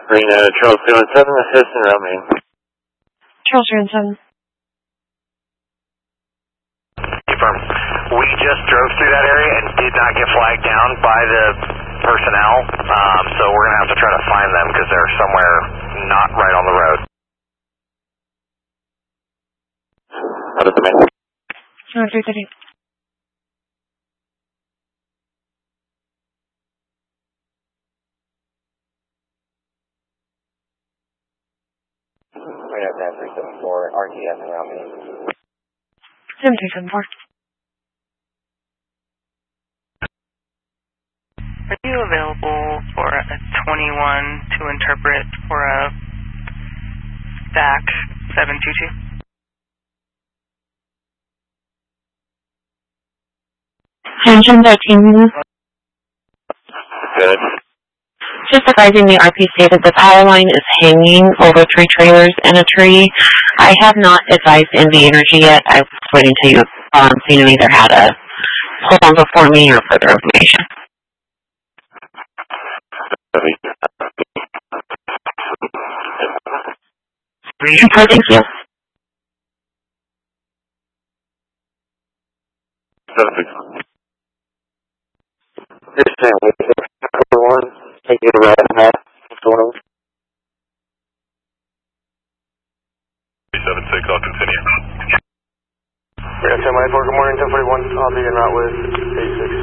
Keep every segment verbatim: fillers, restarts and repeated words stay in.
Reno, Charles two one seven, assist and route me. Charles two one seven. Confirm. We just drove through that area and did not get flagged down by the personnel, um, so we're going to have to try to find them because they're somewhere not right on the road. Out of the main. North three thirty. Reno, Grand three seven four, R T S and route me. seven three seven four. Are you available for a twenty-one to interpret for a S A C seven two two? Engine thirteen. Good. Just advising the R P stated the power line is hanging over three trailers and a tree. I have not advised N V Energy yet. I was waiting until you um, seen them either had a hold on before me or further information. Oh, thank you. This time, we number one, take it around half, sort of. three seven six, I'll continue. Yeah, ten nine four, good morning, ten forty-one, I'll be en route with eight six.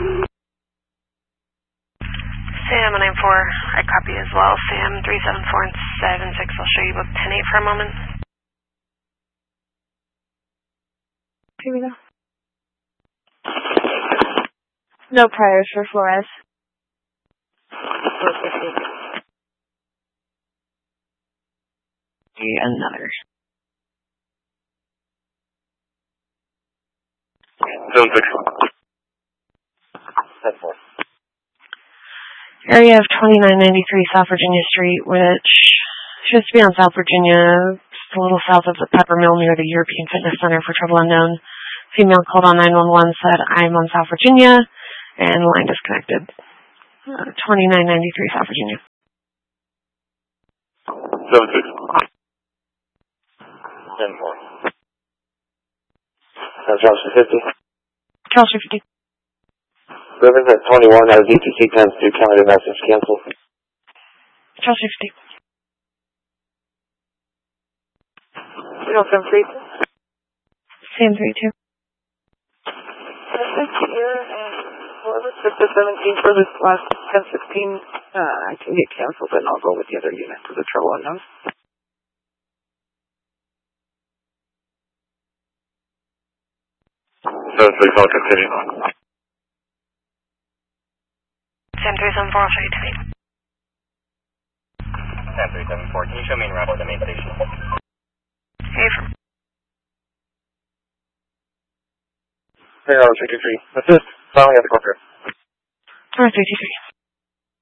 Sam nine four, I copy as well. Sam three seven four and seven six, I'll show you both ten eight for a moment. Here we go. No priors for Flores. Another. seven six. ten four. Area of twenty-nine ninety-three South Virginia Street, which should be on South Virginia, just a little south of the Pepper Mill near the European Fitness Center for Trouble Unknown. Female called on nine one one, said, I'm on South Virginia, and line disconnected. Uh, twenty-nine ninety-three South Virginia. seven six. ten four. That's Charles two fifty. Charles two fifty. Rivers at twenty-one has D T C times two counted message canceled. Charles two fifty. Zero seven three. Sam three two. Thank you, and whoever took the seventeen for this last ten sixteen, uh, I can get canceled, and I'll go with the other unit to the Trouble Unknown. seven six, I'll continue. Sam three seven four, I'll show you ten eight. Sam three seven four, can you show me en route to the main station? Hey, from Hey, I'll three two three. Assist. Filing at the corporate. North three two three.